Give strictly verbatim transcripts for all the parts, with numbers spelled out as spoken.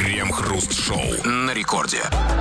Крем-хруст-шоу на рекорде.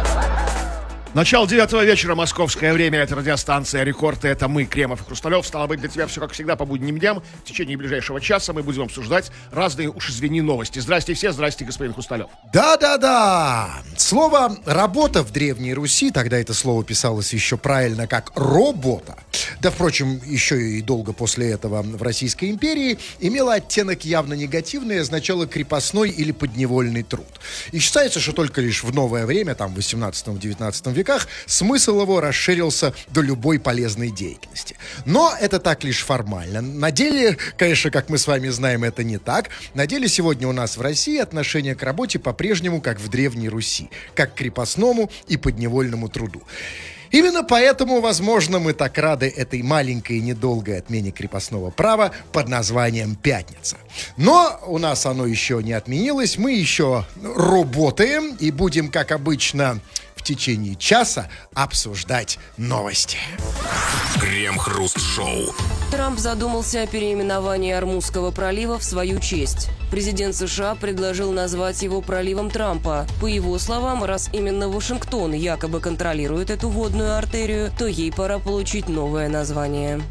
Начало девятого вечера, московское время. Это радиостанция «Рекорд». Это мы, Кремов и Хрусталев. Стало быть, для тебя все, как всегда, по будним дням. В течение ближайшего часа мы будем обсуждать разные, уж извини, новости. Здрасте все, здрасте, господин Хрусталев. Да-да-да. Слово «работа» в Древней Руси, тогда это слово писалось еще правильно как «робота», да, впрочем, еще и долго после этого в Российской империи, имело оттенок явно негативный и означало крепостной или подневольный труд. И считается, что только лишь в новое время, там, в восемнадцатом-девятнадцатом веках, смысл его расширился до любой полезной деятельности. Но это так лишь формально. На деле, конечно, как мы с вами знаем, это не так. На деле сегодня у нас в России отношение к работе по-прежнему как в Древней Руси, как к крепостному и подневольному труду. Именно поэтому, возможно, мы так рады этой маленькой и недолгой отмене крепостного права под названием «Пятница». Но у нас оно еще не отменилось, мы еще работаем и будем, как обычно, в течение часа обсуждать новости. Крем-хруст-шоу. Трамп задумался о переименовании Ормузского пролива в свою честь. Президент США предложил назвать его проливом Трампа. По его словам, раз именно Вашингтон якобы контролирует эту водную артерию, то ей пора получить новое название.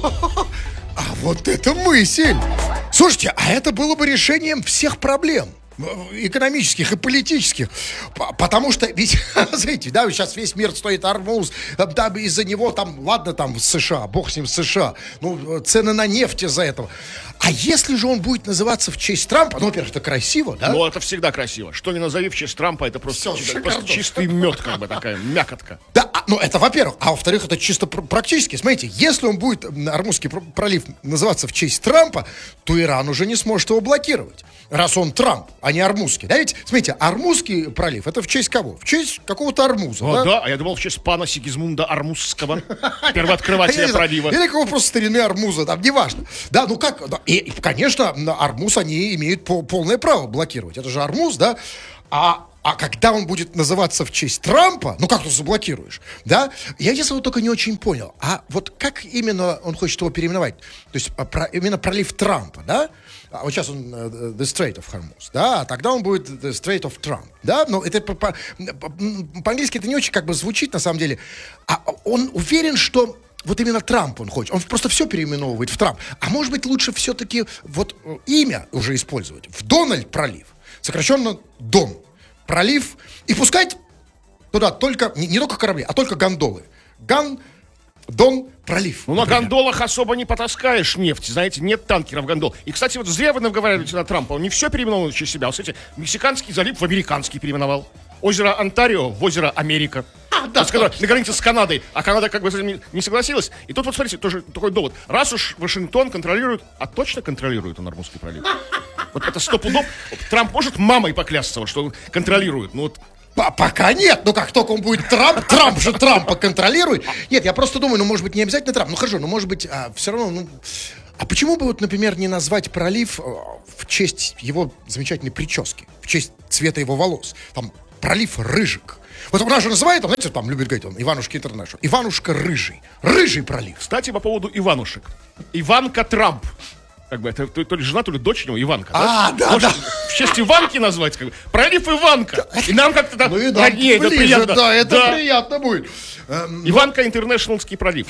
А вот это мысль! Слушайте, а это было бы решением всех проблем. Экономических и политических. Потому что, ведь, знаете, да, сейчас весь мир стоит Ормуз, да, из-за него там, ладно, там США, бог с ним США, ну, цены на нефть из-за этого. А если же он будет называться в честь Трампа, ну, во-первых, это красиво, да? Ну, это всегда красиво. Что ни назови в честь Трампа, это просто, Все, чисто, просто чистый мед, как бы такая мякотка. Да, ну, это во-первых. А во-вторых, это чисто пр- практически. Смотрите, если он будет, Ормузский пролив, называться в честь Трампа, то Иран уже не сможет его блокировать. Раз он Трамп, а не Ормузский. Да ведь, смотрите, Ормузский пролив, это в честь кого? В честь какого-то Армуза, О, да? да, а я думал в честь пана Сигизмунда Армузского, первооткрывателя пролива. Или кого просто старины Армуза, там, неважно. Да, ну как, да. И, конечно, Армуз они имеют пол- полное право блокировать. Это же Армуз, да? А А когда он будет называться в честь Трампа, ну как ты заблокируешь, да? Я если вот только не очень понял, а вот как именно он хочет его переименовать? То есть про, именно пролив Трампа, да? А вот сейчас он uh, The Strait of Hormuz, да? А тогда он будет The Strait of Trump, да? Но это по, по, по-английски это не очень как бы звучит на самом деле. А он уверен, что вот именно Трамп он хочет. Он просто все переименовывает в Трамп. А может быть лучше все-таки вот имя уже использовать? В Дональд пролив. Сокращенно Дон. Пролив, и пускать туда только, не, не только корабли, а только гондолы. Ган, Дон, пролив. Ну, например. На гондолах особо не потаскаешь нефть, знаете, нет танкеров гондол. И, кстати, вот зря вы наговариваете на Трампа, он не все переименовал через себя. Вот, кстати, Мексиканский залив в американский переименовал. Озеро Онтарио в озеро Америка. А, да, сказал, на границе с Канадой. А Канада как бы с этим не согласилась. И тут вот, смотрите, тоже такой довод. Раз уж Вашингтон контролирует, а точно контролирует он Ормузский пролив? Вот это сто пудов. Трамп может мамой поклясться, что он контролирует. Ну вот. Пока нет, но как только он будет Трамп, Трамп же Трампа контролирует. Нет, я просто думаю, ну, может быть, не обязательно Трамп. Ну, хорошо, ну, может быть, а, все равно, ну... А почему бы, вот, например, не назвать пролив в честь его замечательной прически, в честь цвета его волос? Там, пролив Рыжик. Вот у нас же называют, там, знаете, там любят говорить, он, Иванушка Интернешнл. Иванушка Рыжий. Рыжий пролив. Кстати, по поводу Иванушек. Иванка Трамп. Как бы это то, то ли жена, то ли дочь у него, Иванка. А, да, Может, да. В честь Иванки назвать, как бы. Пролив Иванка. И нам как-то там ну, и нам роднее, это ближе, приятно. Да, это да. приятно будет. Иванка Интернешнлский пролив.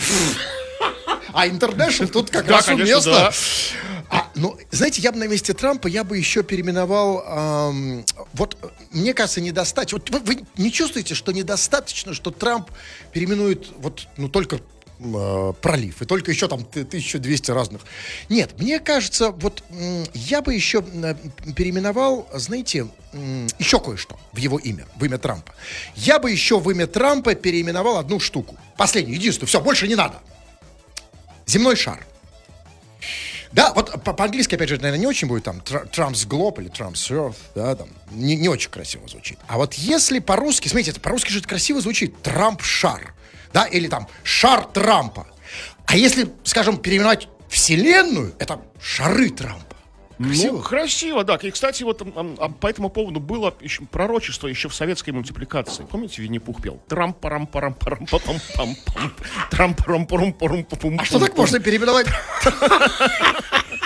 А Интернешнл тут как да, раз конечно, уместно. Да. А, ну, знаете, я бы на месте Трампа, я бы еще переименовал, эм, вот, мне кажется, недостаточно. Вот вы, вы не чувствуете, что недостаточно, что Трамп переименует вот, ну, только э, пролив, и только еще там тысяча двести разных. Нет, мне кажется, вот, э, я бы еще э, переименовал, знаете, э, еще кое-что в его имя, в имя Трампа. Я бы еще в имя Трампа переименовал одну штуку. Последнюю, единственную, все, больше не надо. Земной шар. Да, вот по- по-английски, опять же, наверное, не очень будет там Trump's Globe или Trump's Earth, да, там, не, не очень красиво звучит. А вот если по-русски, смотрите, это по-русски же это красиво звучит, Трамп-шар, да, или там шар Трампа. А если, скажем, переименовать Вселенную, это шары Трампа. Красиво? Ну, красиво, да. И, кстати, вот а, а, по этому поводу было еще пророчество еще в советской мультипликации. Помните, Винни-Пух пел? Трам-парам-парам-парам-пам-пам-пам. Трам-парам-парам-парам-пам-пам. А что так можно переименовать?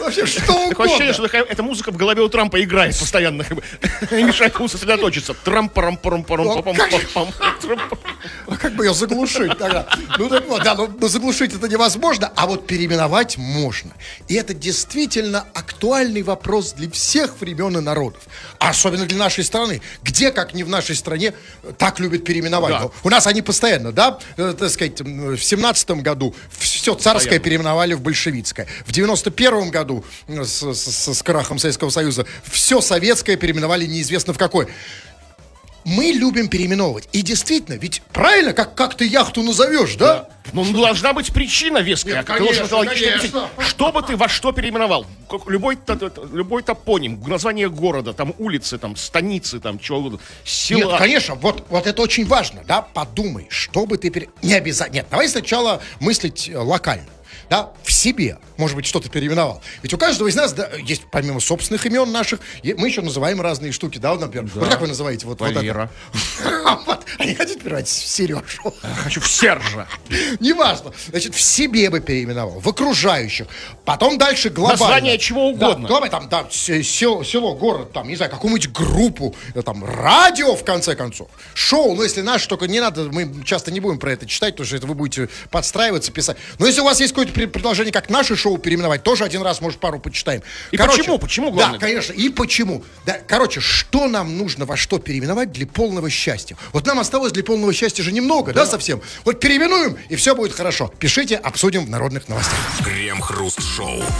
Вообще, что Такое ощущение, угодно. что такая- эта музыка в голове у Трампа играет постоянно. как бы, И мешает ему сосредоточиться. трамп парам парам парам Ну, пам как- пам пам А как бы ее заглушить тогда? Ну так вот, да, но заглушить это невозможно, а вот переименовать можно. И это действительно актуальный вопрос для всех времен и народов. Особенно для нашей страны. Где, как не в нашей стране, так любят переименовать? Да. Ну, у нас они постоянно, да, э, так сказать, м, в семнадцатом году все царское Постоянно. переименовали в большевистское. В девяносто первом году э, с, с- с крахом Советского Союза все советское переименовали неизвестно в какой. Мы любим переименовывать. И действительно, ведь правильно, как, как ты яхту назовешь, да? Ну, ну, должна быть причина веская. Нет, Ты должен конечно, логично конечно. объяснить, что бы ты во что переименовал. Как Любой, то- то- любой топоним, название города, там улицы, там станицы, там чего угодно, села. Нет, конечно, вот, вот это очень важно, да? Подумай, что бы ты... Пере... Не обязательно. Нет, давай сначала мыслить э, локально. Да, в себе, может быть, что-то переименовал. Ведь у каждого из нас, да, есть помимо собственных имен наших, е- мы еще называем разные штуки, да, вот, например. Вот как вы называете? Вот, вот Валера. это? Вот. А не хотите переводить в Сережу? Хочу в Сержа. Неважно. Значит, в себе бы переименовал, в окружающих. Потом дальше глобально. Название чего угодно. Да, глобально, там, да, с- село, село, город, там, не знаю, какую-нибудь группу, э, там, радио, в конце концов. Шоу, ну, если наше, только не надо, мы часто не будем про это читать, потому что это вы будете подстраиваться, писать. Но если у вас есть какое-то пред- предложение, как наше шоу переименовать, тоже один раз, может, пару почитаем. И почему? Почему, главное? Да, конечно, и почему. Да, короче, что нам нужно во что переименовать для полного счастья? Вот нам осталось для полного счастья же немного, да, совсем? Вот переименуем, и все будет хорошо. Пишите, обсудим в народных новостях. Крем-хруст-шоу.